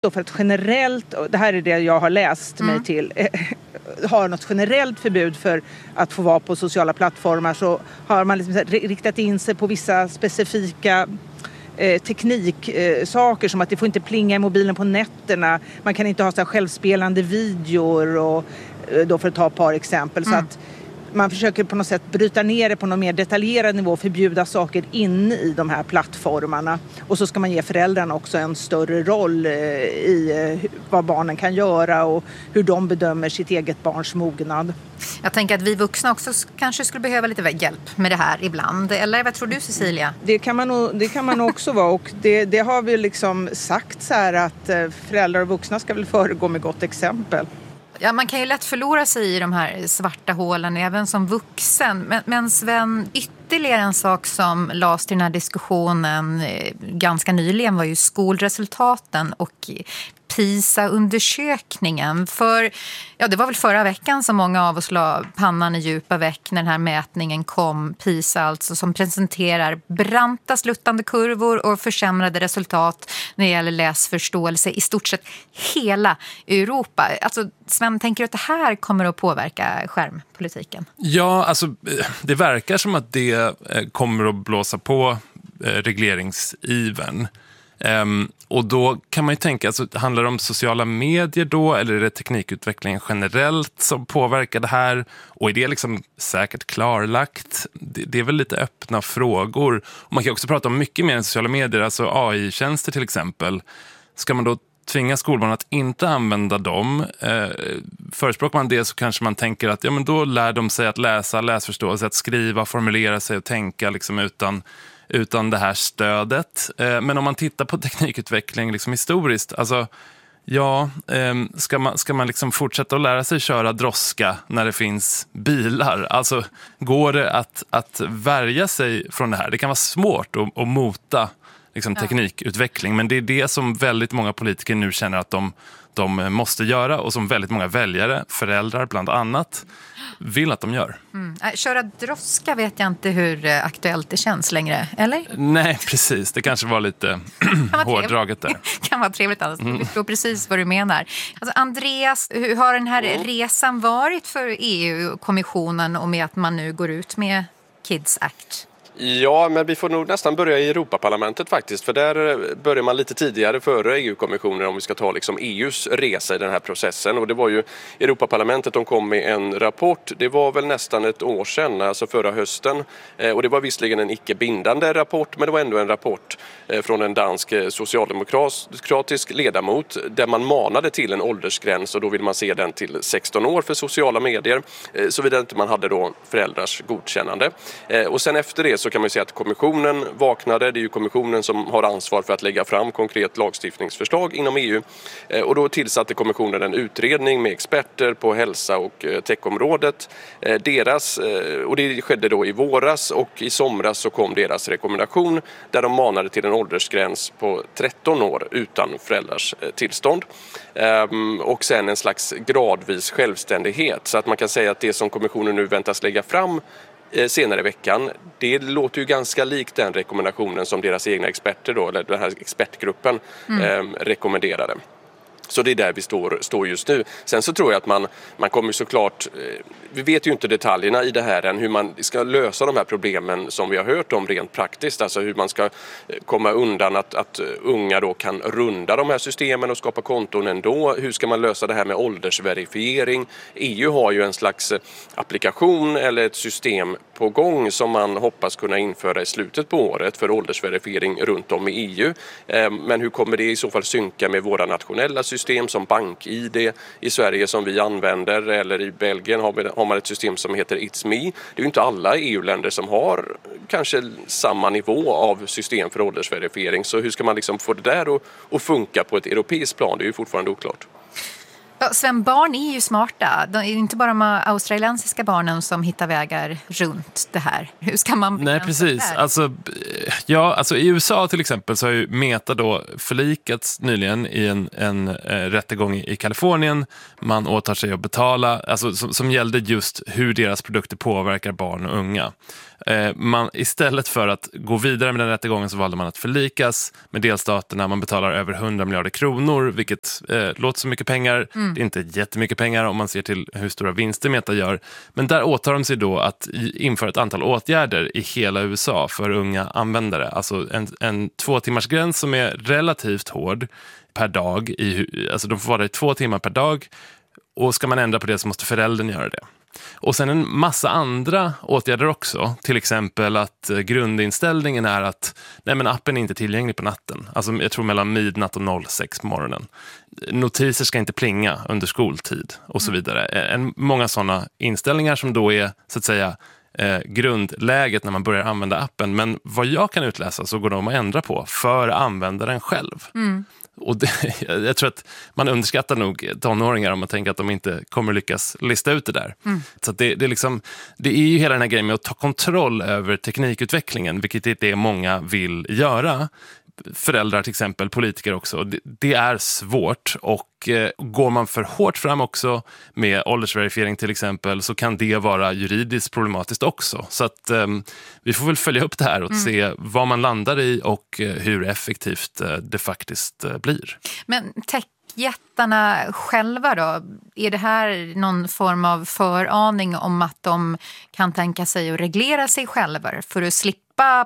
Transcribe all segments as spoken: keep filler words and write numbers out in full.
Då för att generellt, och det här är det jag har läst Mm. mig till, har något generellt förbud för att få vara på sociala plattformar, så har man liksom riktat in sig på vissa specifika eh, tekniksaker, eh, som att det får inte plinga i mobilen på nätterna. Man kan inte ha så här självspelande videor, och, eh, då för att ta ett par exempel. Mm. Så att man försöker på något sätt bryta ner det på någon mer detaljerad nivå, förbjuda saker inne i de här plattformarna. Och så ska man ge föräldrarna också en större roll eh, i eh, vad barnen kan göra och hur de bedömer sitt eget barns mognad. Jag tänker att vi vuxna också kanske skulle behöva lite hjälp med det här ibland. Eller vad tror du, Cecilia? Det kan man nog, det kan man nog också vara, och det, det har vi liksom sagt så här att eh, föräldrar och vuxna ska väl föregå med gott exempel. Ja, man kan ju lätt förlora sig i de här svarta hålen även som vuxen. Men, men Sven, ytterligare en sak som lades till den här diskussionen eh, ganska nyligen var ju skolresultaten och PISA-undersökningen. För ja, det var väl förra veckan som många av oss la pannan i djupa veck när den här mätningen kom. PISA alltså, som presenterar branta sluttande kurvor och försämrade resultat när det gäller läsförståelse i stort sett hela Europa. Alltså, Sven, tänker du att det här kommer att påverka skärmpolitiken? Ja, alltså det verkar som att det kommer att blåsa på regleringsivern. Um, och då kan man ju tänka, alltså, handlar det om sociala medier då, eller är det teknikutvecklingen generellt som påverkar det här? Och är det liksom säkert klarlagt? Det, det är väl lite öppna frågor. Och man kan också prata om mycket mer än sociala medier, alltså A I-tjänster till exempel. Ska man då tvinga skolbarn att inte använda dem? Eh, förespråkar man det, så kanske man tänker att ja, men då lär de sig att läsa, läsförståelse, att skriva, formulera sig och tänka liksom utan... utan det här stödet. Men om man tittar på teknikutveckling liksom historiskt, alltså ja, ska man, ska man liksom fortsätta att lära sig köra droska när det finns bilar? Alltså går det att, att värja sig från det här? Det kan vara svårt att, att mota liksom, teknikutveckling, men det är det som väldigt många politiker nu känner att de, de måste göra, och som väldigt många väljare, föräldrar bland annat, vill att de gör. Mm. Köra droska vet jag inte hur aktuellt det känns längre, eller? Nej, precis. Det kanske var lite hårdraget där. Kan vara trevligt annars. Mm. Vi förstår precis vad du menar. Alltså, Andreas, hur har den här mm. resan varit för E U-kommissionen och med att man nu går ut med Kids Act? Ja, men vi får nog nästan börja i Europaparlamentet faktiskt, för där börjar man lite tidigare före E U-kommissionen om vi ska ta liksom E U:s resa i den här processen. Och det var ju Europaparlamentet, de kom med en rapport, det var väl nästan ett år sedan, alltså förra hösten. Och det var visserligen en icke-bindande rapport, men det var ändå en rapport från en dansk socialdemokratisk ledamot där man manade till en åldersgräns, och då vill man se den till sexton år för sociala medier, såvida inte man hade då föräldrars godkännande. Och sen efter det så kan man säga att kommissionen vaknade. Det är ju kommissionen som har ansvar för att lägga fram konkret lagstiftningsförslag inom E U. Och då tillsatte kommissionen en utredning med experter på hälsa- och techområdet. Deras, och det skedde då i våras, och i somras så kom deras rekommendation där de manade till en åldersgräns på tretton år utan föräldrars tillstånd. Och sen en slags gradvis självständighet. Så att man kan säga att det som kommissionen nu väntas lägga fram senare i veckan, det låter ju ganska likt den rekommendationen som deras egna experter då, eller den här expertgruppen mm. eh, rekommenderade. Så det är där vi står, står just nu. Sen så tror jag att man, man kommer såklart, eh, vi vet ju inte detaljerna i det här än, hur man ska lösa de här problemen som vi har hört om rent praktiskt. Alltså hur man ska komma undan att, att unga då kan runda de här systemen och skapa konton ändå. Hur ska man lösa det här med åldersverifiering? E U har ju en slags applikation eller ett system på gång som man hoppas kunna införa i slutet på året för åldersverifiering runt om i E U. Eh, men hur kommer det i så fall synka med våra nationella system? System som bank-I D i Sverige som vi använder, eller i Belgien har man ett system som heter It's Me. Det är ju inte alla E U-länder som har kanske samma nivå av system för åldersverifiering. Så hur ska man liksom få det där att, att funka på ett europeiskt plan? Det är ju fortfarande oklart. Ja, Sven, barn är ju smarta. Det är inte bara de australiensiska barnen som hittar vägar runt det här. Hur ska man... Nej, precis. Alltså, ja, alltså i U S A till exempel så har ju Meta då förlikats nyligen i en, en äh, rättegång i Kalifornien. Man åtar sig att betala, alltså, som, som gällde just hur deras produkter påverkar barn och unga. Eh, man, istället för att gå vidare med den rättegången så valde man att förlikas med delstaterna. Man betalar över hundra miljarder kronor, vilket eh, låter så mycket pengar. Mm. Det är inte jättemycket pengar om man ser till hur stora vinster Meta gör. Men där åtar de sig då att införa ett antal åtgärder i hela U S A för unga användare. Alltså en, en två timmars gräns som är relativt hård per dag. I, alltså de får vara där i två timmar per dag. Och ska man ändra på det så måste föräldern göra det. Och sen en massa andra åtgärder också. Till exempel att grundinställningen är att nej, men appen är inte tillgänglig på natten. Alltså jag tror mellan midnatt och sex på morgonen. Notiser ska inte plinga under skoltid och så vidare. En, många sådana inställningar som då är så att säga eh, grundläget när man börjar använda appen. Men vad jag kan utläsa så går de att ändra på för användaren själv. Mm. Och det, jag tror att man underskattar nog tonåringar om man tänker att de inte kommer lyckas lista ut det där. Mm. Så det, det, är liksom, det är ju hela den här grejen med att ta kontroll över teknikutvecklingen, vilket är det många vill göra. Föräldrar till exempel, politiker också. Det, det är svårt och eh, går man för hårt fram också med åldersverifiering till exempel så kan det vara juridiskt problematiskt också. Så att eh, vi får väl följa upp det här och mm. se vad man landar i och eh, hur effektivt eh, det faktiskt eh, blir. Men techjättarna själva då, är det här någon form av föraning om att de kan tänka sig att reglera sig själva för att slippa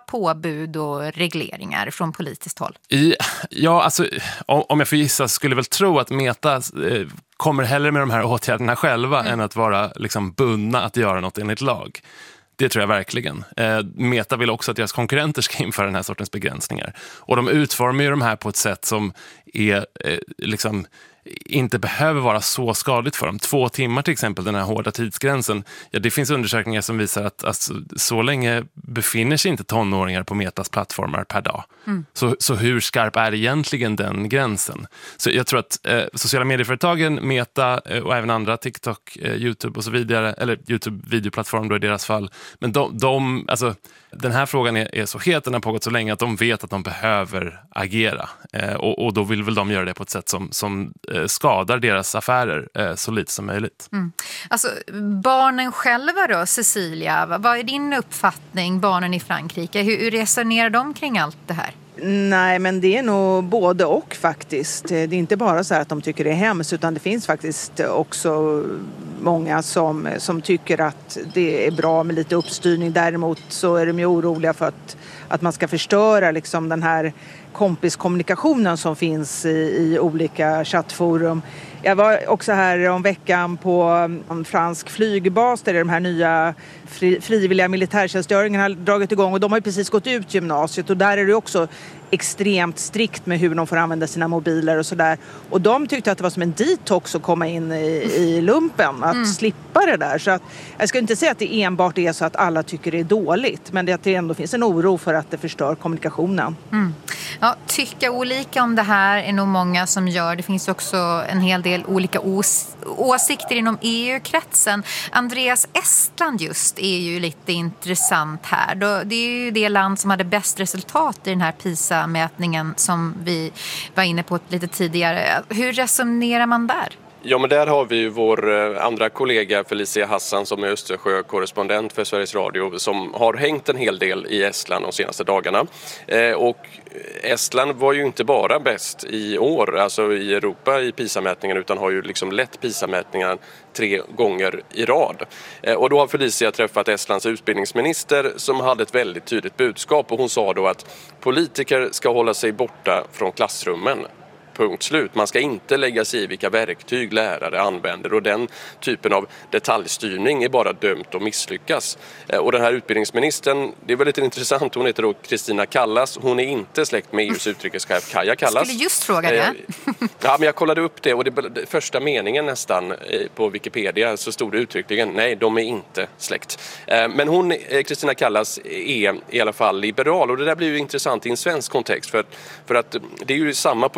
påbud och regleringar från politiskt håll? I, ja, alltså om jag får gissa skulle jag väl tro att Meta eh, kommer hellre med de här åtgärderna själva mm. än att vara liksom bundna att göra något enligt lag. Det tror jag verkligen. Eh, Meta vill också att deras konkurrenter ska införa den här sortens begränsningar. Och de utformar ju de här på ett sätt som är eh, liksom inte behöver vara så skadligt för dem. Två timmar till exempel, den här hårda tidsgränsen. Ja, det finns undersökningar som visar att alltså, så länge befinner sig inte tonåringar på Metas plattformar per dag. Mm. Så, så hur skarp är egentligen den gränsen? Så jag tror att eh, sociala medieföretagen, Meta eh, och även andra, TikTok, eh, YouTube och så vidare, eller YouTube-videoplattform då i deras fall, men de, de alltså, den här frågan är, är så het, den har pågått så länge att de vet att de behöver agera. Eh, och, och då vill väl de göra det på ett sätt som, som eh, skadar deras affärer eh, så lite som möjligt. Mm. Alltså, barnen själva då, Cecilia, vad är din uppfattning, barnen i Frankrike? Hur, hur resonerar de kring allt det här? Nej, men det är nog både och faktiskt. Det är inte bara så här att de tycker det är hemskt, utan det finns faktiskt också många som, som tycker att det är bra med lite uppstyrning. Däremot så är de ju oroliga för att, att man ska förstöra liksom den här kompiskommunikationen som finns i, i olika chattforum. Jag var också här om veckan på en fransk flygbas där de här nya fri, frivilliga militärtjänstgöringen har dragit igång, och de har ju precis gått ut gymnasiet, och där är det också extremt strikt med hur de får använda sina mobiler och sådär. Och de tyckte att det var som en detox att komma in i, i lumpen, att mm. slippa det där. Så att, jag ska inte säga att det enbart är så att alla tycker det är dåligt, men det, att det ändå finns en oro för att det förstör kommunikationen. Mm. Ja, tycka olika om det här är nog många som gör. Det finns också en hel del olika ås- åsikter inom E U-kretsen. Andreas, Estland just är ju lite intressant här. Det är ju det land som hade bäst resultat i den här PISA-mätningen som vi var inne på lite tidigare. Hur resonerar man där? Ja, men där har vi ju vår andra kollega Felicia Hassan som är Östersjö-korrespondent för Sveriges Radio, som har hängt en hel del i Estland de senaste dagarna. Eh, och Estland var ju inte bara bäst i år, alltså i Europa i PISA-mätningen, utan har ju liksom lett PISA-mätningen tre gånger i rad. Eh, och då har Felicia träffat Estlands utbildningsminister som hade ett väldigt tydligt budskap, och hon sa då att politiker ska hålla sig borta från klassrummen. Punkt slut. Man ska inte lägga sig i vilka verktyg lärare använder, och den typen av detaljstyrning är bara dömt att misslyckas. Och den här utbildningsministern, det är väldigt intressant, hon heter då Kristina Kallas. Hon är inte släkt med E U:s utrikeschef Kaja Kallas. Jag skulle just fråga det. Ja, men jag kollade upp det, och det första meningen nästan på Wikipedia så stod det uttryckligen, nej, de är inte släkt. Men hon, Kristina Kallas, är i alla fall liberal, och det där blir ju intressant i en svensk kontext, för, för att det är ju samma politiska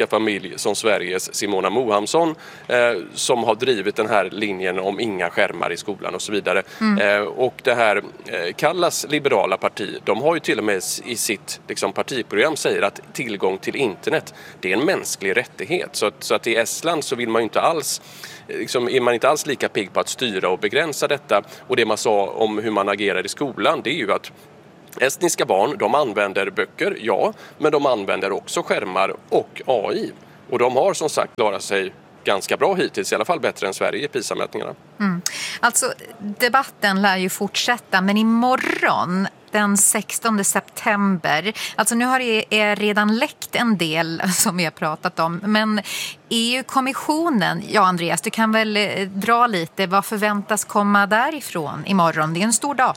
familj som Sveriges Simona Mohamsson eh, som har drivit den här linjen om inga skärmar i skolan och så vidare. Mm. Eh, och det här eh, kallas liberala parti. De har ju till och med i sitt liksom, partiprogram säger att tillgång till internet, det är en mänsklig rättighet. Så att, så att i Estland så vill man ju inte alls liksom, är man inte alls lika pigg på att styra och begränsa detta. Och det man sa om hur man agerar i skolan, det är ju att estniska barn, de använder böcker, ja, men de använder också skärmar och A I. Och de har som sagt klarat sig ganska bra hittills, i alla fall bättre än Sverige i PISA-mätningarna. Mm. Alltså, debatten lär ju fortsätta, men imorgon den sextonde september, alltså nu har det redan läckt en del som vi har pratat om, men E U-kommissionen, ja Andreas, du kan väl dra lite, vad förväntas komma därifrån imorgon? Det är en stor dag.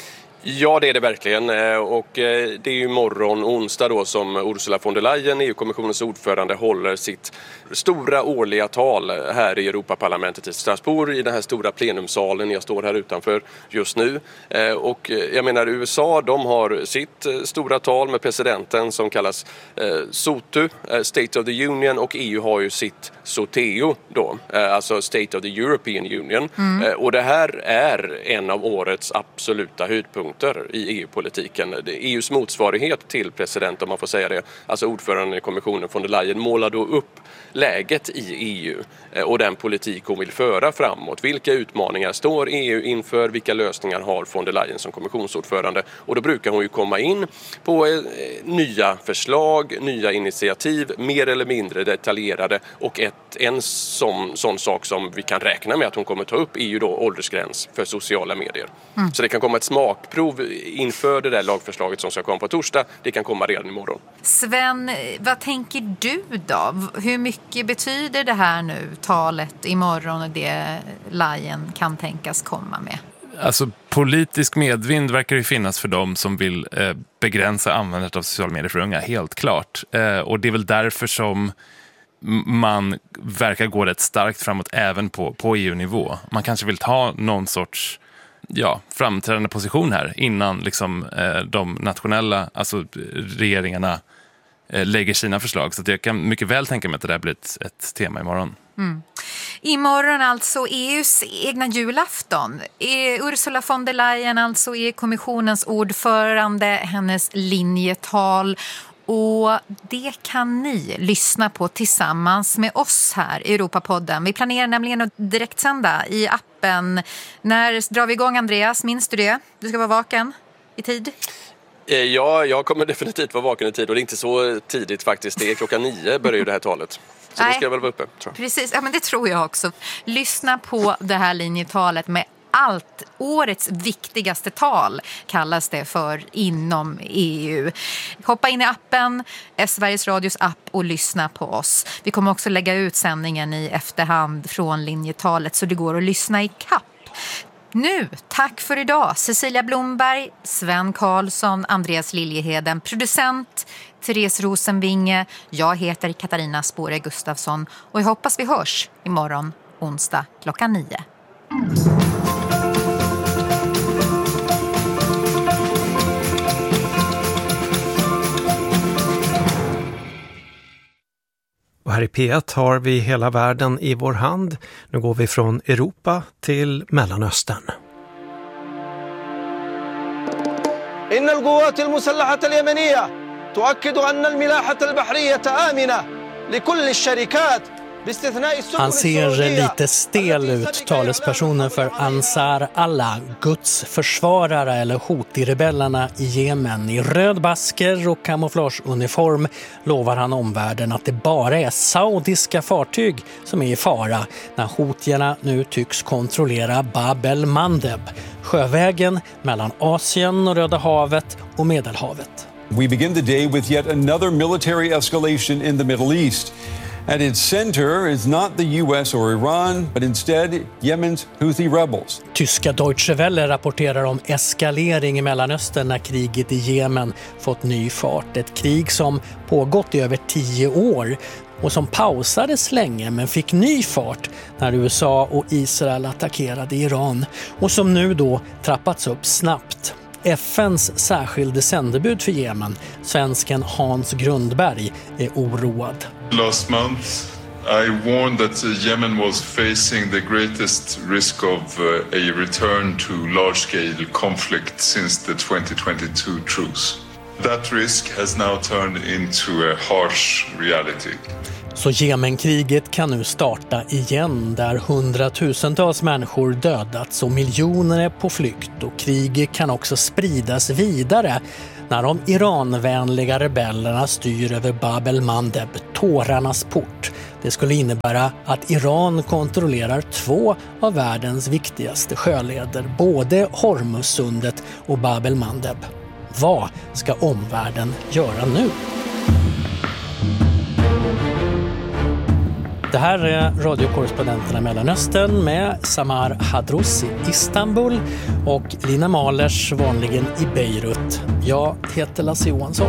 Ja, det är det verkligen. Och det är ju imorgon, onsdag då, som Ursula von der Leyen, E U-kommissionens ordförande, håller sitt stora årliga tal här i Europaparlamentet i Strasbourg, i den här stora plenumsalen. Jag står här utanför just nu. Och jag menar, U S A, de har sitt stora tal med presidenten som kallas SOTU, State of the Union, och E U har ju sitt SOTEO då, alltså State of the European Union. Mm. Och det här är en av årets absoluta höjdpunkter i E U-politiken. E U:s motsvarighet till president, om man får säga det, alltså ordföranden i kommissionen von der Leyen, målar då upp läget i E U och den politik hon vill föra framåt. Vilka utmaningar står E U inför? Vilka lösningar har von der Leyen som kommissionsordförande? Och då brukar hon ju komma in på eh, nya förslag, nya initiativ, mer eller mindre detaljerade, och ett, en sån, sån sak som vi kan räkna med att hon kommer ta upp är ju då åldersgräns för sociala medier. Mm. Så det kan komma ett smakprov inför det där lagförslaget som ska komma på torsdag. Det kan komma redan imorgon. Sven, vad tänker du då? Hur mycket betyder det här nu, talet imorgon, och det Leyen kan tänkas komma med? Alltså, politisk medvind verkar ju finnas för dem som vill eh, begränsa användandet av sociala medier för unga, helt klart. Eh, och det är väl därför som man verkar gå rätt starkt framåt även på, på E U-nivå. Man kanske vill ta någon sorts ja, framträdande position här innan liksom, eh, de nationella, alltså regeringarna, eh, lägger sina förslag. Så att jag kan mycket väl tänka mig att det där blir ett, ett tema imorgon. Mm. Imorgon alltså E U:s egna julafton. Ursula von der Leyen, alltså E U-kommissionens ordförande, hennes linjetal. Och det kan ni lyssna på tillsammans med oss här i Europapodden. Vi planerar nämligen att direktsända i appen. När drar vi igång, Andreas? Minns du det? Du ska vara vaken i tid? Ja, jag kommer definitivt vara vaken i tid, och det är inte så tidigt faktiskt. Det är klockan nio börjar ju det här talet. Så Nej, då ska jag väl vara uppe, tror jag. Precis, ja, men det tror jag också. Lyssna på det här linjetalet med allt. Årets viktigaste tal kallas det för inom E U. Hoppa in i appen, Sveriges Radios app, och lyssna på oss. Vi kommer också lägga ut sändningen i efterhand från linjetalet så det går att lyssna i kapp. Nu, tack för idag. Cecilia Blomberg, Sven Karlsson, Andreas Liljeheden, producent Therese Rosenvinge. Jag heter Katarina Spåre Gustafsson och jag hoppas vi hörs imorgon onsdag klockan nio. Och här i P ett har vi hela världen i vår hand. Nu går vi från Europa till Mellanöstern. إن القوات المسلحة اليمنية تؤكد أن الملاحة البحرية آمنة لكل الشركات. Han ser lite stel ut, talespersonen för Ansar Allah, Guds försvarare eller Houthi-rebellerna i Jemen. I röd basker och kamouflageuniform lovar han omvärlden att det bara är saudiska fartyg som är i fara när Houthierna nu tycks kontrollera Bab el-Mandeb, sjövägen mellan Asien och Röda havet och Medelhavet. We begin the day with yet another military escalation in the Middle East. At its center is not the U S or Iran, but instead Yemen's Houthi rebels. Tyska Deutsche Welle rapporterar om eskalering i Mellanöstern när kriget i Jemen fått ny fart. Ett krig som pågått i över tio år och som pausades länge men fick ny fart när U S A och Israel attackerade Iran och som nu då trappats upp snabbt. F N:s särskilde sändebud för Jemen, svensken Hans Grundberg, är oroad. Last month, I warned that Yemen was facing the greatest risk of uh, a return to large-scale conflict since the twenty twenty-two truce. That risk has now turned into a harsh reality. Så Jemenkriget kan nu starta igen där hundratusentals människor dödats och miljoner är på flykt, och kriget kan också spridas vidare när de Iranvänliga rebellerna styr över Bab el-Mandeb, tårarnas port. Det skulle innebära att Iran kontrollerar två av världens viktigaste sjöleder, både Hormuzsundet och Bab el-Mandeb. Vad ska omvärlden göra nu? Det här är radiokorrespondenterna i Mellanöstern med Samar Hadrous i Istanbul och Lina Mahlers vanligen i Beirut. Jag heter Lasse Johansson.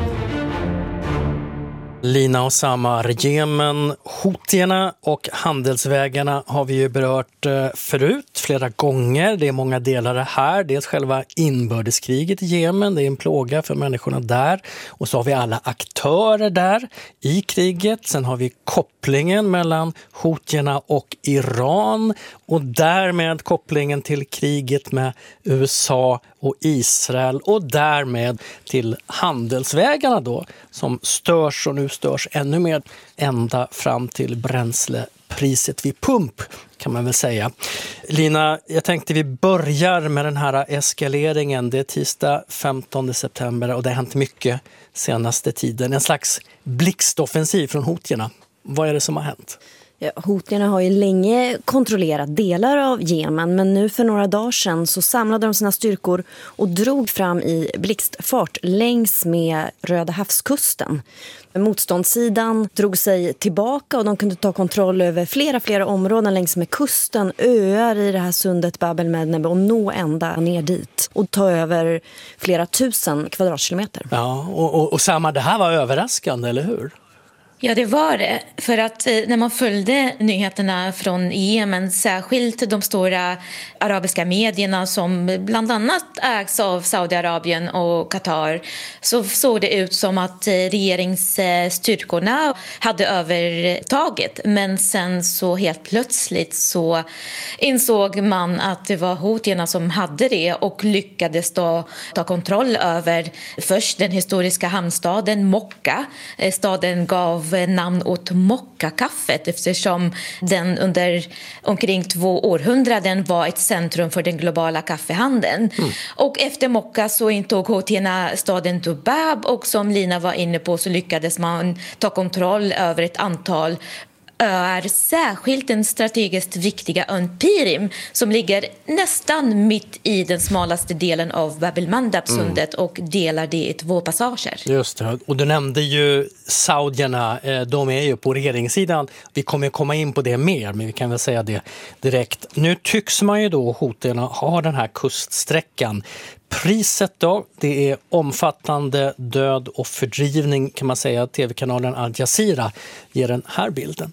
Lina och Samar, Jemen, hotierna och handelsvägarna har vi ju berört förut flera gånger. Det är många delar här. Dels själva inbördeskriget i Jemen, det är en plåga för människorna där. Och så har vi alla aktörer där i kriget. Sen har vi kopplingen mellan hotierna och Iran och därmed kopplingen till kriget med U S A och Israel och därmed till handelsvägarna då som störs och nu störs ännu mer ända fram till bränslepriset vid pump kan man väl säga. Lina, jag tänkte vi börjar med den här eskaleringen. Det är tisdag femtonde september och det har hänt mycket senaste tiden. En slags blixtoffensiv från hotierna. Vad är det som har hänt? Ja, hotierna har ju länge kontrollerat delar av Jemen, men nu för några dagar sedan så samlade de sina styrkor och drog fram i blixtfart längs med Röda havskusten. Motståndssidan drog sig tillbaka och de kunde ta kontroll över flera, flera områden längs med kusten, öar i det här sundet Bab el-Mandeb och nå ända ner dit och ta över flera tusen kvadratkilometer. Ja, och, och, och samma, det här var överraskande, eller hur? Ja, det var det. För att eh, när man följde nyheterna från Jemen, särskilt de stora arabiska medierna som bland annat ägs av Saudiarabien och Qatar, så såg det ut som att eh, regeringsstyrkorna hade övertaget. Men sen så helt plötsligt så insåg man att det var hotierna som hade det och lyckades då ta kontroll över först den historiska hamnstaden Mokka. Eh, staden gav namn åt Mokka-kaffet eftersom den under omkring två århundraden var ett centrum för den globala kaffehandeln. Mm. Och efter Mokka så intog hotierna staden Dubab och som Lina var inne på så lyckades man ta kontroll över ett antal öar, särskilt den strategiskt viktiga ön Pirim som ligger nästan mitt i den smalaste delen av Bab el-Mandeb-sundet mm. och delar det i två passager. Just det, och du nämnde ju saudierna, de är ju på regeringssidan. Vi kommer komma in på det mer, men vi kan väl säga det direkt. Nu tycks man ju då hoterna ha den här kuststräckan. Priset då, det är omfattande död och fördrivning kan man säga. T V-kanalen Al Jazeera ger den här bilden.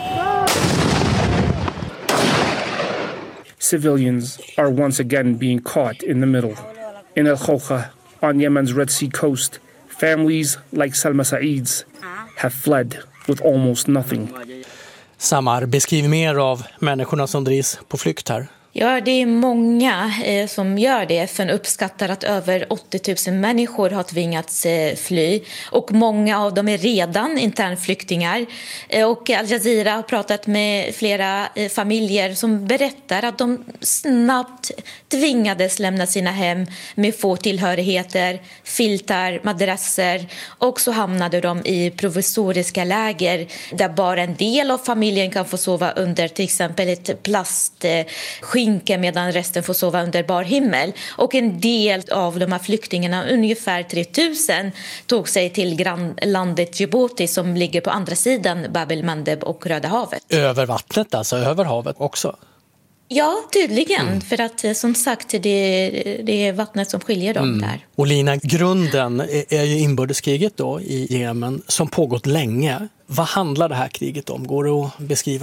Civilians are once again being caught in the middle. In Al-Khawqa, on Yemen's Red Sea coast, families like Salma Saeed's have fled with almost nothing. Samar, beskriv mer av människorna som drivs på flykt här. Ja, det är många eh, som gör det. F N uppskattar att över åttio tusen människor har tvingats eh, fly. Och många av dem är redan internflyktingar. Eh, och Al Jazeera har pratat med flera eh, familjer som berättar att de snabbt tvingades lämna sina hem med få tillhörigheter, filtar, madrasser. Och så hamnade de i provisoriska läger där bara en del av familjen kan få sova under till exempel ett plast eh, medan resten får sova under bar himmel. Och en del av de här flyktingarna, ungefär tre tusen, tog sig till grannlandet Djibouti som ligger på andra sidan Bab el-Mandeb och Röda havet. Över vattnet alltså, över havet också? Ja, tydligen. Mm. För att som sagt, det, det är vattnet som skiljer dem mm. där. Och Lina, grunden är, är ju inbördeskriget då i Jemen som pågått länge. Vad handlar det här kriget om? Går det att beskriva det?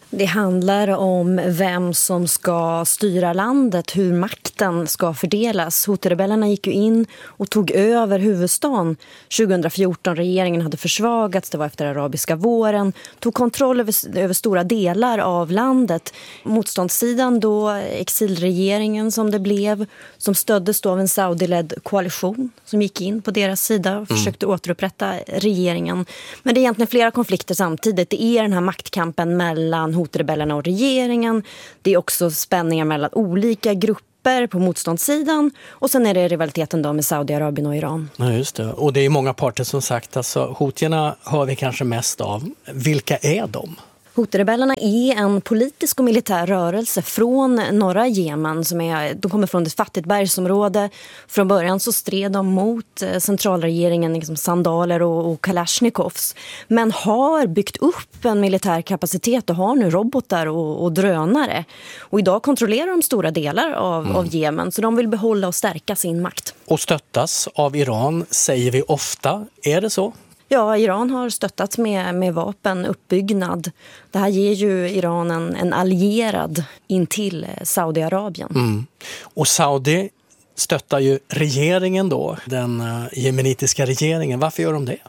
Det handlar om vem som ska styra landet, hur makten ska fördelas. Houthi-rebellerna gick ju in och tog över huvudstaden tjugohundrafjorton. Regeringen hade försvagats, det var efter arabiska våren. Tog kontroll över, över stora delar av landet. Motståndssidan då, exilregeringen som det blev, som stöddes då av en Saudi-ledd koalition som gick in på deras sida och försökte mm. återupprätta regeringen. Men det är egentligen flera konflikter samtidigt. Det är den här maktkampen mellan Houthi-rebellerna och regeringen. Det är också spänningar mellan olika grupper på motståndssidan. Och sen är det rivaliteten då med Saudiarabien och Iran. Ja, just det. Och det är många parter som sagt. Alltså, Houthierna hör vi kanske mest av. Vilka är de? Houthi-rebellerna är en politisk och militär rörelse från norra Jemen. Som är, de kommer från ett fattigt bergsområde. Från början så stred de mot centralregeringen, liksom sandaler och, och kalashnikovs. Men har byggt upp en militär kapacitet och har nu robotar och, och drönare. Och idag kontrollerar de stora delar av, mm. av Jemen. Så de vill behålla och stärka sin makt. Och stöttas av Iran säger vi ofta. Är det så? Ja, Iran har stöttat med, med vapen, uppbyggnad. Det här ger ju Iran en, en allierad intill Saudiarabien. Mm. Och Saudi stöttar ju regeringen då, den uh, jemenitiska regeringen. Varför gör de det?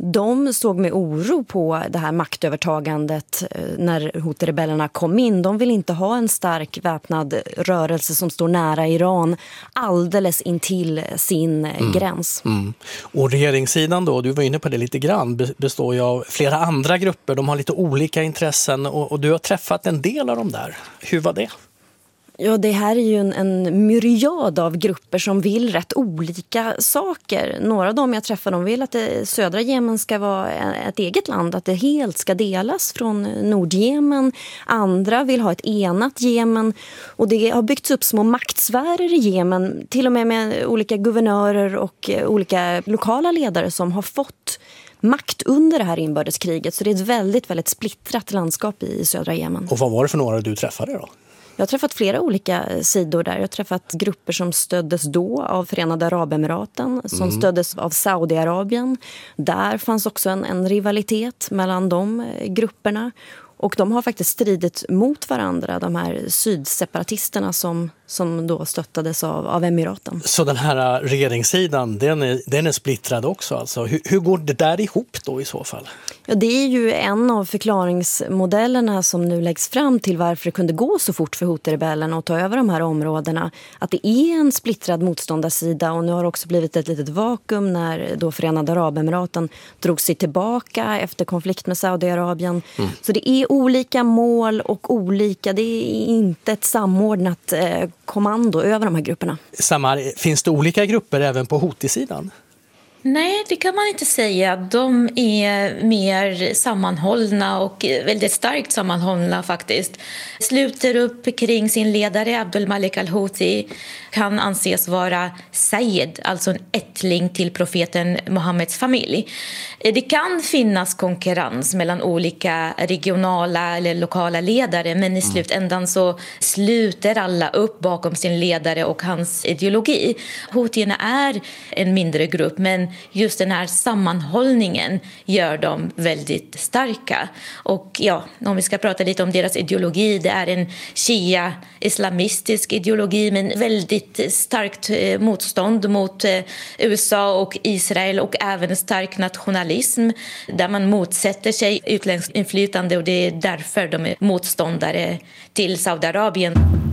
De såg med oro på det här maktövertagandet när Houthi-rebellerna kom in. De vill inte ha en stark väpnad rörelse som står nära Iran alldeles intill sin mm. gräns. Mm. Och regeringssidan då, du var inne på det lite grann, består ju av flera andra grupper. De har lite olika intressen och, och du har träffat en del av dem där. Hur var det? Ja, det här är ju en, en myriad av grupper som vill rätt olika saker. Några av dem jag träffar, de vill att det, södra Jemen ska vara ett eget land, att det helt ska delas från Nordjemen. Andra vill ha ett enat Jemen och det har byggts upp små maktsfärer i Jemen, till och med med olika guvernörer och olika lokala ledare som har fått makt under det här inbördeskriget. Så det är ett väldigt, väldigt splittrat landskap i södra Jemen. Och vad var det för några du träffade då? Jag har träffat flera olika sidor där. Jag har träffat grupper som stöddes då av Förenade Arabemiraten, som mm. stöddes av Saudiarabien. Där fanns också en, en rivalitet mellan de grupperna. Och de har faktiskt stridit mot varandra, de här sydseparatisterna som, som då stöttades av, av Emiraten. Så den här regeringssidan, den är, den är splittrad också alltså. Hur, hur går det där ihop då i så fall? Ja, det är ju en av förklaringsmodellerna som nu läggs fram till varför det kunde gå så fort för Houthi-rebellerna att ta över de här områdena. Att det är en splittrad motståndarsida och nu har det också blivit ett litet vakuum när då Förenade Arabemiraten drog sig tillbaka efter konflikt med Saudiarabien. Mm. Så det är olika mål och olika, det är inte ett samordnat eh, kommando över de här grupperna. Samar, finns det olika grupper även på Houthi-sidan? Nej, det kan man inte säga. De är mer sammanhållna och väldigt starkt sammanhållna faktiskt. Sluter upp kring sin ledare Abdul Malik al-Houthi, kan anses vara Sayyid, alltså en ättling till profeten Mohammeds familj. Det kan finnas konkurrens mellan olika regionala eller lokala ledare, men i slutändan så sluter alla upp bakom sin ledare och hans ideologi. Houthierna är en mindre grupp, men just den här sammanhållningen gör dem väldigt starka. Och ja, om vi ska prata lite om deras ideologi, det är en shia-islamistisk ideologi med väldigt starkt motstånd mot U S A och Israel och även stark nationalism där man motsätter sig utländskt inflytande och det är därför de är motståndare till Saudiarabien.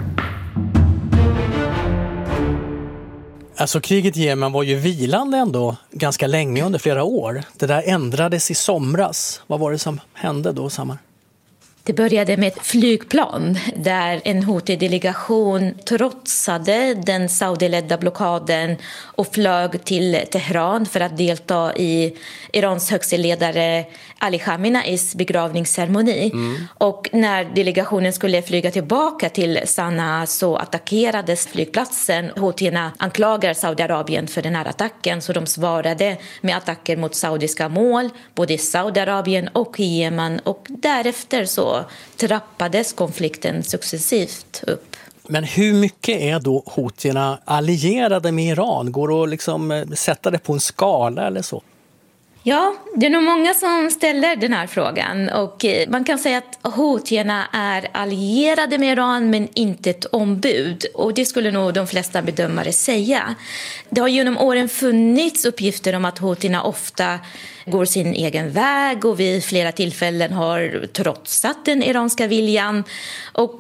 Alltså kriget i Jemen var ju vilande ändå ganska länge under flera år. Det där ändrades i somras. Vad var det som hände då, Samar? Det började med ett flygplan där en Houthi-delegation trotsade den saudiledda blockaden och flög till Teheran för att delta i Irans högste ledare Ali Khameneis begravningsceremoni. Mm. Och när delegationen skulle flyga tillbaka till Sanaa så attackerades flygplatsen. Houthierna anklagar Saudiarabien för den här attacken, så de svarade med attacker mot saudiska mål både i Saudiarabien och i Jemen, och därefter så trappades konflikten successivt upp. Men hur mycket är då Houthierna allierade med Iran? Går det att liksom sätta det på en skala eller så? Ja, det är nog många som ställer den här frågan och man kan säga att houtierna är allierade med Iran men inte ett ombud, och det skulle nog de flesta bedömare säga. Det har genom åren funnits uppgifter om att houtierna ofta går sin egen väg och vid flera tillfällen har trotsat den iranska viljan. Och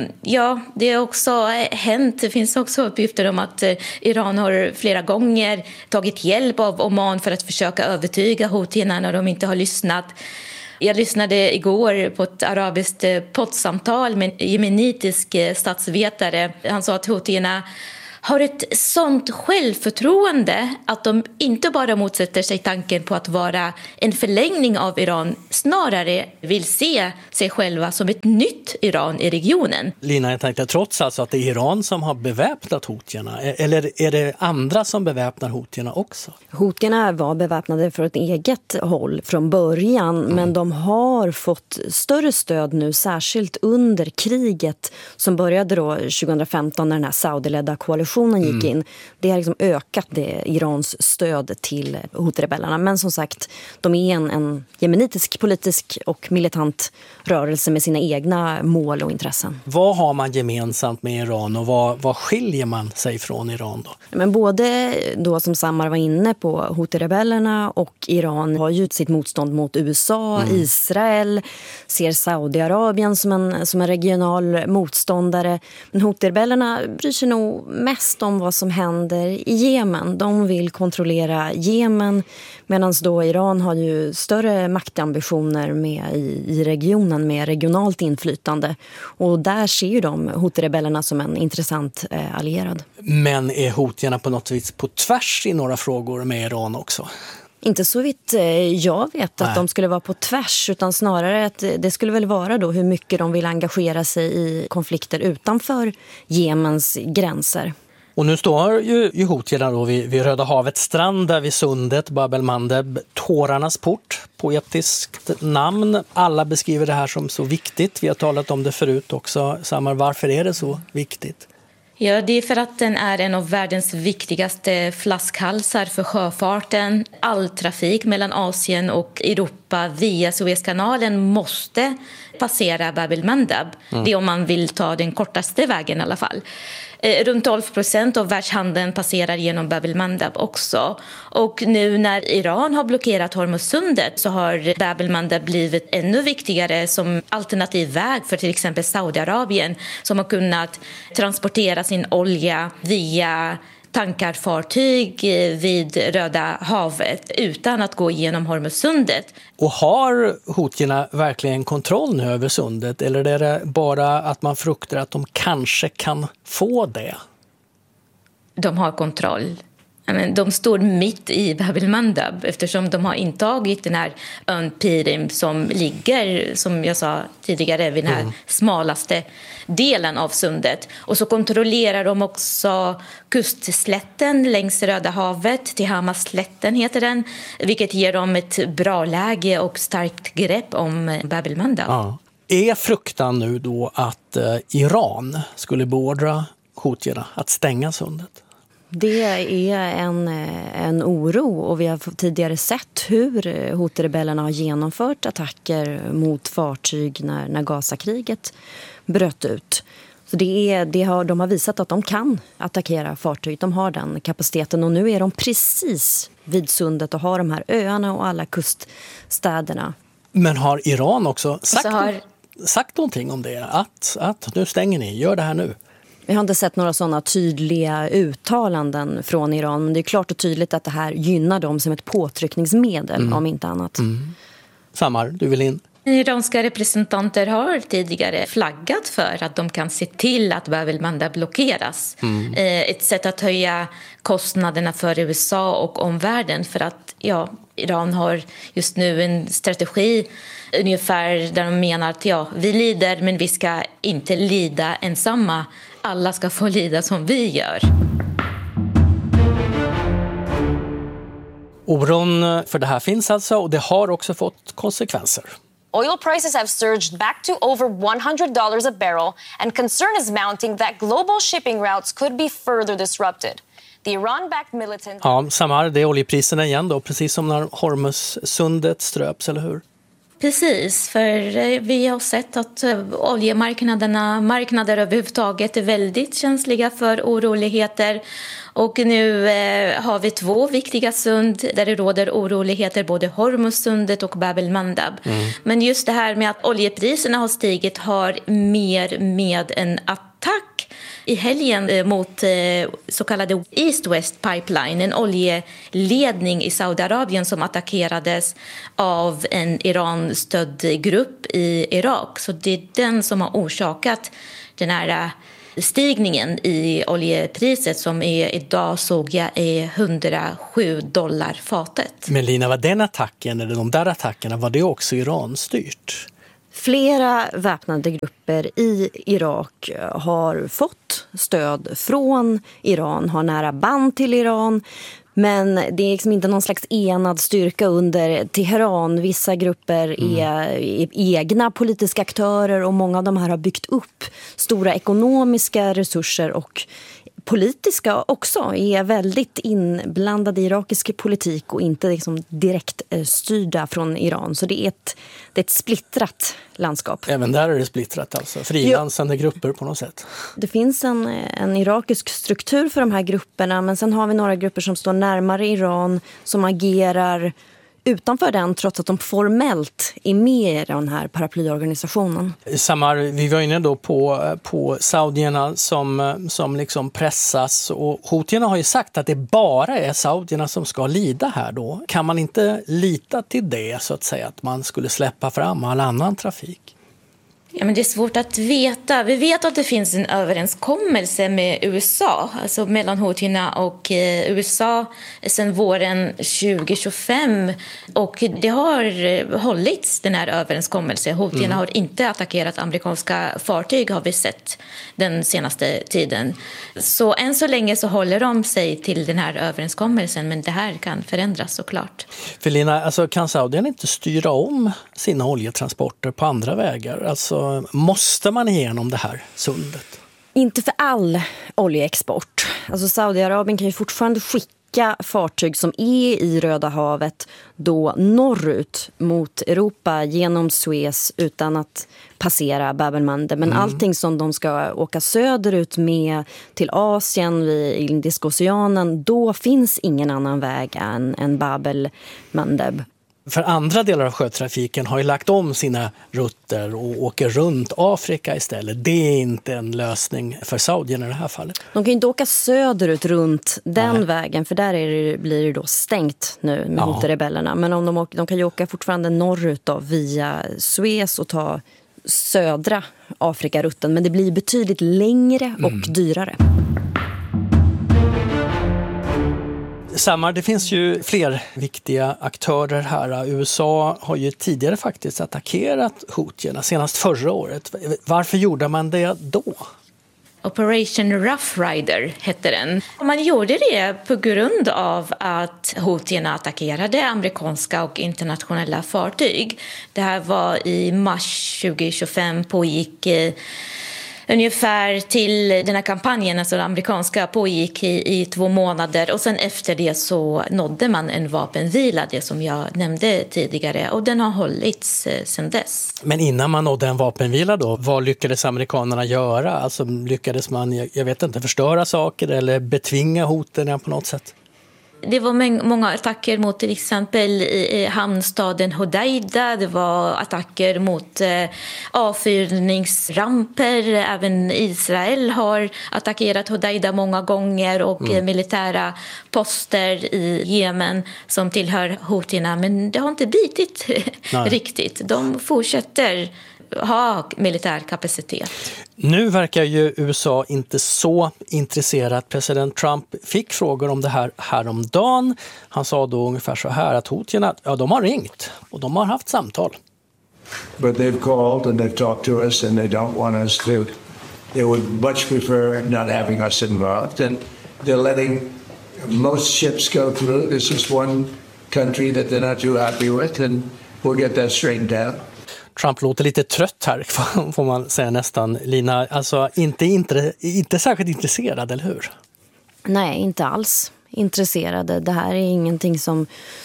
ja, det har också hänt, det finns också uppgifter om att Iran har flera gånger tagit hjälp av Oman för att försöka övertyga houtierna när de inte har lyssnat. Jag lyssnade igår på ett arabiskt poddsamtal med en jemenitisk statsvetare. Han sa att houtierna har ett sånt självförtroende att de inte bara motsätter sig tanken på att vara en förlängning av Iran, snarare vill se sig själva som ett nytt Iran i regionen. Lina, jag tänkte trots alltså att det är Iran som har beväpnat houtierna, eller är det andra som beväpnar houtierna också? Houtierna var beväpnade för ett eget håll från början, mm. men de har fått större stöd nu, särskilt under kriget som började då tjugohundrafemton när den här Saudi-ledda koalitionen gick in. Det har liksom ökat det Irans stöd till Houthi-rebellerna. Men som sagt, de är en, en jemenitisk politisk och militant rörelse med sina egna mål och intressen. Vad har man gemensamt med Iran och vad, vad skiljer man sig från Iran då? Men både då som Samar var inne på, Houthi-rebellerna och Iran har ju sitt motstånd mot U S A, mm. Israel, ser Saudiarabien som en, som en regional motståndare. Men Houthi-rebellerna bryr sig nog mest om vad som händer i Jemen. De vill kontrollera Jemen, medan då Iran har ju större maktambitioner med i, i regionen med regionalt inflytande. Och där ser ju de Houthi-rebellerna som en intressant eh, allierad. Men är houtierna på något vis på tvärs i några frågor med Iran också? Inte så vitt jag vet att Nej. de skulle vara på tvärs, utan snarare att det skulle väl vara då hur mycket de vill engagera sig i konflikter utanför Jemens gränser. Och nu står ju, ju houtierna då vid, vid Röda havets strand där vid sundet, Bab el-Mandeb, tårarnas port, poetiskt namn. Alla beskriver det här som så viktigt. Vi har talat om det förut också. Samar, varför är det så viktigt? Ja, det är för att den är en av världens viktigaste flaskhalsar för sjöfarten. All trafik mellan Asien och Europa via Suezkanalen måste passera Bab el-Mandeb. Mm. Det är om man vill ta den kortaste vägen i alla fall. Eh, runt tolv procent av världshandeln passerar genom Bab el-Mandeb också. Och nu när Iran har blockerat Hormuzsundet så har Bab el-Mandeb blivit ännu viktigare som alternativ väg för till exempel Saudiarabien, som har kunnat transportera sin olja via tankarfartyg vid Röda havet utan att gå igenom Hormuzsundet. Och har houtierna verkligen kontroll nu över sundet, eller är det bara att man fruktar att de kanske kan få det? De har kontroll. De står mitt i Bab el-Mandeb eftersom de har intagit den här ön Pirim som ligger, som jag sa tidigare, vid den här mm. smalaste delen av sundet. Och så kontrollerar de också kustslätten längs Röda havet, Tihamaslätten heter den, vilket ger dem ett bra läge och starkt grepp om Bab el-Mandeb. Ja. Är fruktan nu då att eh, Iran skulle beordra houtierna att stänga sundet? Det är en, en oro, och vi har tidigare sett hur Houthi-rebellerna har genomfört attacker mot fartyg när, när Gaza-kriget bröt ut. Så det är, det har, de har visat att de kan attackera fartyg, de har den kapaciteten, och nu är de precis vid sundet och har de här öarna och alla kuststäderna. Men har Iran också sagt, har... sagt någonting om det? Att, att nu stänger ni, gör det här nu? Vi har inte sett några sådana tydliga uttalanden från Iran, men det är klart och tydligt att det här gynnar dem som ett påtryckningsmedel, mm. om inte annat. Mm. Samar, du vill in? Iranska representanter har tidigare flaggat för att de kan se till att Bab el-Mandeb blockeras. Mm. Ett sätt att höja kostnaderna för U S A och omvärlden, för att ja, Iran har just nu en strategi ungefär där de menar att ja, vi lider men vi ska inte lida ensamma. Alla ska få lida som vi gör. Oron för det här finns alltså, och det har också fått konsekvenser. Oil prices have surged back to over one hundred dollars a barrel, and concern is mounting that global shipping routes could be further disrupted. The Iran-backed militant... Ja, Samar, det är oljepriserna igen då, precis som när Hormuzsundet ströps, eller hur? Precis, för vi har sett att oljemarknaderna, marknader överhuvudtaget är väldigt känsliga för oroligheter. Och nu eh, har vi två viktiga sund där det råder oroligheter, både Hormuzsundet och Bab el-Mandab. Mm. Men just det här med att oljepriserna har stigit har mer med en attack i helgen mot eh, så kallade East-West Pipeline, en oljeledning i Saudiarabien som attackerades av en Iran-stödd grupp i Irak. Så det är den som har orsakat den här stigningen i oljepriset som är, idag såg jag är hundrasju dollar fatet. Men Lina, var den attacken eller de där attackerna, var det också Iran-styrt? Flera väpnade grupper i Irak har fått stöd från Iran, har nära band till Iran. Men det är liksom inte någon slags enad styrka under Teheran. Vissa grupper är, är egna politiska aktörer och många av de här har byggt upp stora ekonomiska resurser och politiska också, är väldigt inblandade i irakisk politik och inte liksom direkt styrda från Iran. Så det är ett, det är ett splittrat landskap. Även där är det splittrat alltså, frilansande jo. grupper på något sätt. Det finns en, en irakisk struktur för de här grupperna, men sen har vi några grupper som står närmare Iran som agerar utanför den, trots att de formellt är med i den här paraplyorganisationen. Samar, vi var inne då på, på saudierna som, som liksom pressas, och houthierna har ju sagt att det bara är saudierna som ska lida här då. Kan man inte lita till det, så att säga, att man skulle släppa fram all annan trafik? Ja, men det är svårt att veta. Vi vet att det finns en överenskommelse med U S A, alltså mellan houthierna och eh, U S A sedan våren tjugo tjugofem, och det har hållits, den här överenskommelsen. Houthierna mm. har inte attackerat amerikanska fartyg, har vi sett den senaste tiden. Så än så länge så håller de sig till den här överenskommelsen, men det här kan förändras såklart. För Lina, alltså, kan Saudien inte styra om sina oljetransporter på andra vägar? Alltså, måste man igenom det här sundet? Inte för all oljeexport. Alltså Saudiarabien kan ju fortfarande skicka fartyg som är i Röda havet då norrut mot Europa genom Suez utan att passera Bab el-Mandeb. Men mm. allting som de ska åka söderut med till Asien vid Indiska oceanen, då finns ingen annan väg än, än Bab el-Mandeb. För andra delar av sjötrafiken har ju lagt om sina rutter och åker runt Afrika istället. Det är inte en lösning för Saudien i det här fallet. De kan ju inte åka söderut runt den Nej. vägen, för där är det, blir det då stängt nu med ja. rebellerna. Men om de, åker, de kan ju åka fortfarande norrut då, via Suez och ta södra Afrikarutten. Men det blir betydligt längre och mm. dyrare. Samar, det finns ju fler viktiga aktörer här. U S A har ju tidigare faktiskt attackerat houthierna, senast förra året. Varför gjorde man det då? Operation Rough Rider hette den. Man gjorde det på grund av att houthierna attackerade amerikanska och internationella fartyg. Det här var i mars tjugo tjugofem, pågick ungefär till den här kampanjen, alltså den amerikanska, pågick i, i två månader, och sen efter det så nådde man en vapenvila, det som jag nämnde tidigare, och den har hållits eh, sedan dess. Men innan man nådde en vapenvila då, vad lyckades amerikanerna göra? Alltså lyckades man, jag vet inte, förstöra saker eller betvinga hoten på något sätt? Det var många attacker mot till exempel i hamnstaden Hodeida. Det var attacker mot avfyrningsramper. Även Israel har attackerat Hodeida många gånger, och mm. militära poster i Jemen som tillhör houthierna. Men det har inte bitit riktigt. De fortsätter ha militär kapacitet. Nu verkar ju U S A inte så intresserat. President Trump fick frågor om det här häromdagen. Han sa då ungefär så här att houthierna, ja, de har ringt och de har haft samtal. But they've called and they've talked to us and they don't want us to. They would much prefer not having us involved, and they're letting most ships go through. This is one country that they're not too happy with, and we'll get that straightened out. Trump låter lite trött här, får man säga nästan. Lina, alltså inte, inte, inte särskilt intresserad, eller hur? Nej, inte alls intresserade. Det här är ingenting som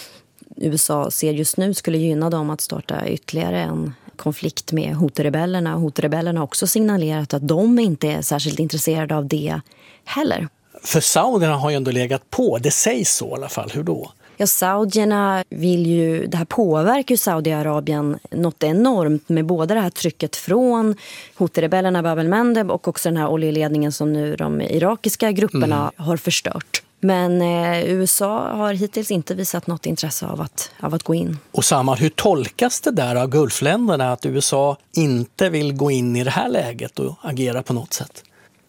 U S A ser just nu skulle gynna dem att starta ytterligare en konflikt med Houthi-rebellerna. Houthi-rebellerna har också signalerat att de inte är särskilt intresserade av det heller. För saudierna har ju ändå legat på, det sägs så i alla fall. Hur då? Ja, saudierna vill ju, det här påverkar ju Saudiarabien något enormt med både det här trycket från Houthi-rebellerna Bab el-Mandeb och också den här oljeledningen som nu de irakiska grupperna mm. har förstört. Men eh, U S A har hittills inte visat något intresse av att, av att gå in. Och Samar, hur tolkas det där av Gulfländerna att U S A inte vill gå in i det här läget och agera på något sätt?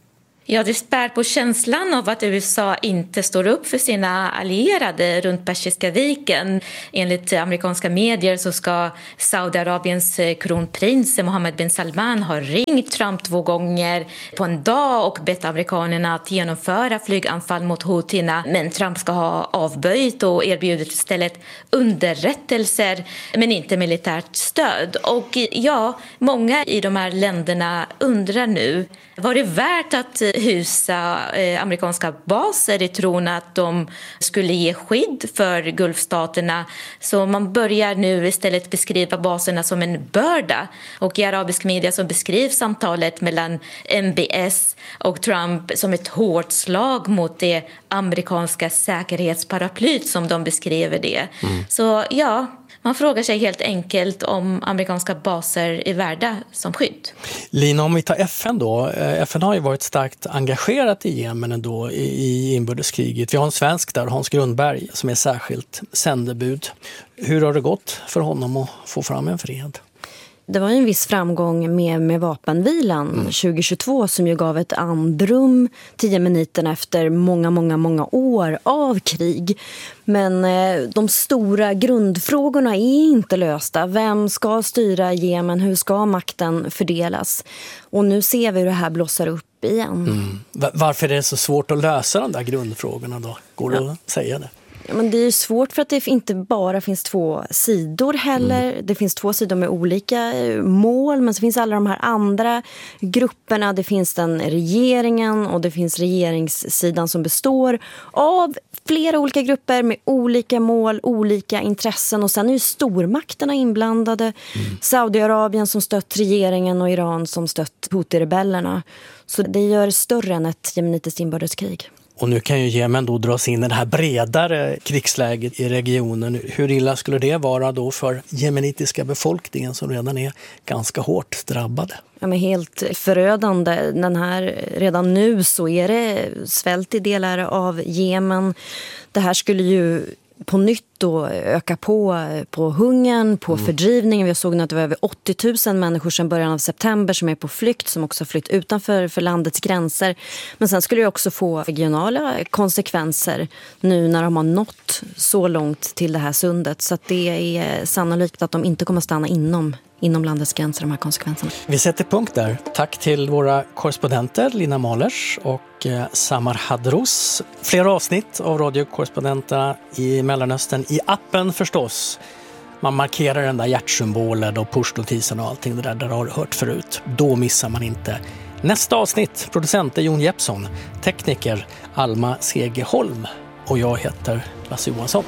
Ja, det spär på känslan av att U S A inte står upp för sina allierade runt Persiska viken. Enligt amerikanska medier så ska Saudiarabiens kronprins Mohammed bin Salman ha ringt Trump två gånger på en dag och bett amerikanerna att genomföra flyganfall mot Houthierna. Men Trump ska ha avböjt och erbjudit istället underrättelser men inte militärt stöd. Och ja, många i de här länderna undrar nu, var det värt att husa eh, amerikanska baser i tron att de skulle ge skydd för Gulfstaterna? Så man börjar nu istället beskriva baserna som en börda. Och i arabisk media så beskrivs samtalet mellan M B S och Trump som ett hårt slag mot det amerikanska säkerhetsparaplyt som de beskriver det. Mm. Så ja, man frågar sig helt enkelt om amerikanska baser är värda som skydd. Lina, om vi tar F N då. F N har ju varit starkt engagerat i Jemen ändå i inbördeskriget. Vi har en svensk där, Hans Grundberg, som är särskilt sändebud. Hur har det gått för honom att få fram en fred? Det var en viss framgång med, med vapenvilan mm. tjugohundratjugotvå som ju gav ett andrum till jemeniterna efter många, många, många år av krig. Men eh, de stora grundfrågorna är inte lösta. Vem ska styra Jemen? Hur ska makten fördelas? Och nu ser vi hur det här blossar upp igen. Mm. Varför är det så svårt att lösa de där grundfrågorna då? Går det ja. att säga det? Men det är ju svårt för att det inte bara finns två sidor heller. Mm. Det finns två sidor med olika mål, men så finns alla de här andra grupperna. Det finns den regeringen och det finns regeringssidan som består av flera olika grupper med olika mål, olika intressen. Och sen är ju stormakterna inblandade. Mm. Saudiarabien som stött regeringen och Iran som stött Houthi-rebellerna. Så det gör större än ett jemenitiskt inbördeskrig. Och nu kan ju Jemen då dras in i det här bredare krigsläget i regionen. Hur illa skulle det vara då för jemenitiska befolkningen som redan är ganska hårt drabbade? Ja, men helt förödande. Den här, redan nu så är det svält i delar av Jemen. Det här skulle ju på nytt då öka på, på hungern, på mm. fördrivningen. Vi såg att det var över åttio tusen människor sedan början av september som är på flykt, som också har flytt utanför för landets gränser. Men sen skulle det också få regionala konsekvenser nu när de har nått så långt till det här sundet. Så att det är sannolikt att de inte kommer att stanna inom inom landets gränser, de här konsekvenserna. Vi sätter punkt där. Tack till våra korrespondenter Lina Mahlers och eh, Samar Hadros. Flera avsnitt av radiokorrespondenterna i Mellanöstern i appen förstås. Man markerar den där hjärtsymbolen och push-notisen och allting det där, där har hört förut. Då missar man inte. Nästa avsnitt, producent är Jon Jeppsson, tekniker Alma Segeholm och jag heter Lasse Johansson.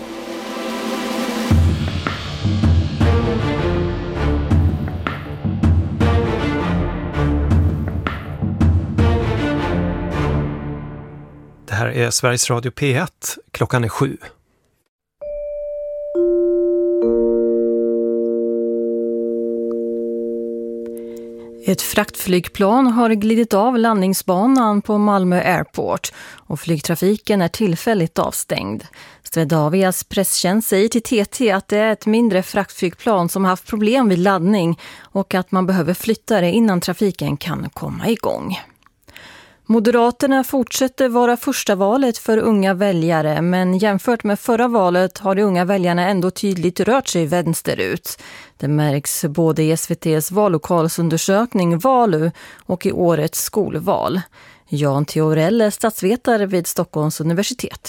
Det här är Sveriges Radio P ett. Klockan är sju. Ett fraktflygplan har glidit av landningsbanan på Malmö Airport och flygtrafiken är tillfälligt avstängd. Swedavias presstjänst säger till T T att det är ett mindre fraktflygplan som haft problem vid laddning och att man behöver flytta det innan trafiken kan komma igång. Moderaterna fortsätter vara första valet för unga väljare, men jämfört med förra valet har de unga väljarna ändå tydligt rört sig vänsterut. Det märks både i S V T:s vallokalsundersökning Valu och i årets skolval. Jan Theorell är statsvetare vid Stockholms universitet.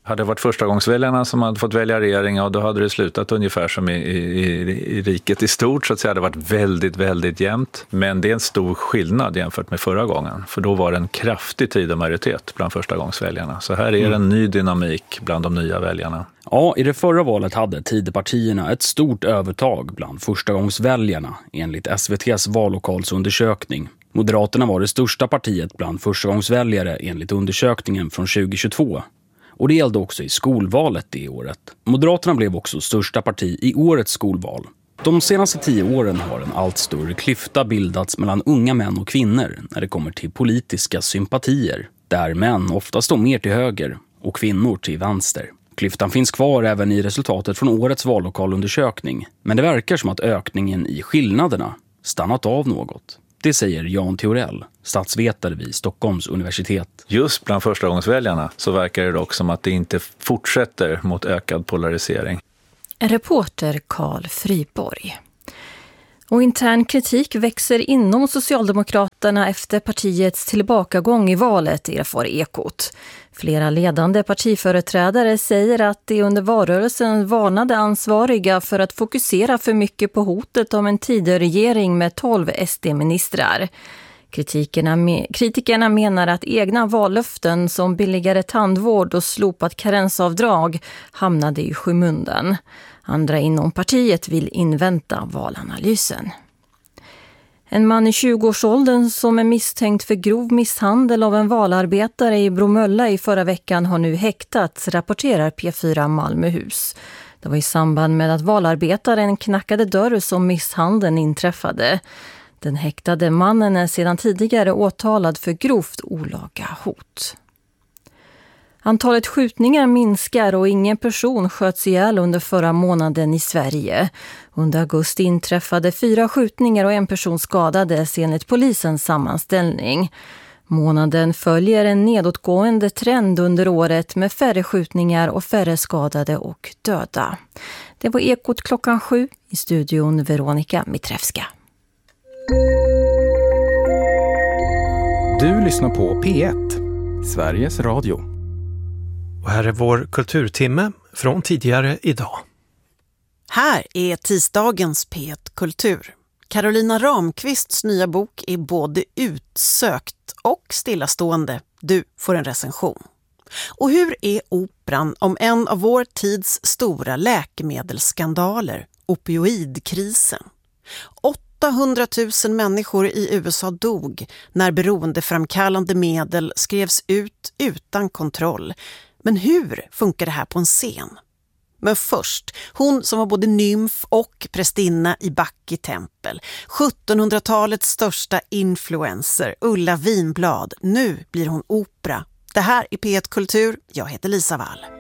Hade det varit förstagångsväljarna som hade fått välja regering, och då hade det slutat ungefär som i, i, i riket i stort, så att säga. Det hade varit väldigt, väldigt jämnt. Men det är en stor skillnad jämfört med förra gången. För då var det en kraftig tid och majoritet bland förstagångsväljarna. Så här är mm. en ny dynamik bland de nya väljarna. Ja, i det förra valet hade Tidöpartierna ett stort övertag bland förstagångsväljarna enligt S V T:s vallokalsundersökning. Moderaterna var det största partiet bland förstagångsväljare enligt undersökningen från tjugohundratjugotvå. Och det gällde också i skolvalet det året. Moderaterna blev också största parti i årets skolval. De senaste tio åren har en allt större klyfta bildats mellan unga män och kvinnor när det kommer till politiska sympatier. Där män ofta står mer till höger och kvinnor till vänster. Klyftan finns kvar även i resultatet från årets vallokalundersökning. Men det verkar som att ökningen i skillnaderna stannat av något. Det säger Jan Theorell, statsvetare vid Stockholms universitet. Just bland förstagångsväljarna så verkar det dock som att det inte fortsätter mot ökad polarisering. En reporter Carl Friborg. Och intern kritik växer inom Socialdemokraterna efter partiets tillbakagång i valet, erfar Ekot. Flera ledande partiföreträdare säger att de under valrörelsen varnade ansvariga för att fokusera för mycket på hotet om en Tidöregering med tolv S D-ministrar. Kritikerna, kritikerna menar att egna vallöften som billigare tandvård och slopat karensavdrag hamnade i skymundan. Andra inom partiet vill invänta valanalysen. En man i tjugoårsåldern som är misstänkt för grov misshandel av en valarbetare i Bromölla i förra veckan har nu häktats, rapporterar P fyra Malmöhus. Det var i samband med att valarbetaren knackade dörr som misshandeln inträffade. Den häktade mannen är sedan tidigare åtalad för grovt olaga hot. Antalet skjutningar minskar och ingen person sköts ihjäl under förra månaden i Sverige. Under augusti inträffade fyra skjutningar och en person skadades enligt polisens sammanställning. Månaden följer en nedåtgående trend under året med färre skjutningar och färre skadade och döda. Det var Ekot klockan sju, i studion Veronica Mitrevska. Du lyssnar på P ett, Sveriges Radio. Och här är vår kulturtimme från tidigare idag. Här är tisdagens P ett Kultur. Carolina Ramqvists nya bok är både utsökt och stillastående. Du får en recension. Och hur är operan om en av vår tids stora läkemedelsskandaler, opioidkrisen? åttahundratusen människor i U S A dog när beroendeframkallande medel skrevs ut utan kontroll. Men hur funkar det här på en scen? Men först, hon som var både nymf och prästinna i Backe tempel. sjuttonhundratalets största influencer, Ulla Vinblad. Nu blir hon opera. Det här är P ett Kultur. Jag heter Lisa Wall.